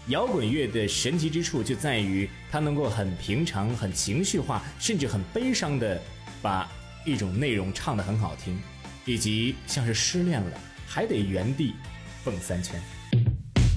摇滚乐的神奇之处就在于它能够很平常、很情绪化，甚至很悲伤的把一种内容唱得很好听，以及像是失恋了还得原地蹦3圈。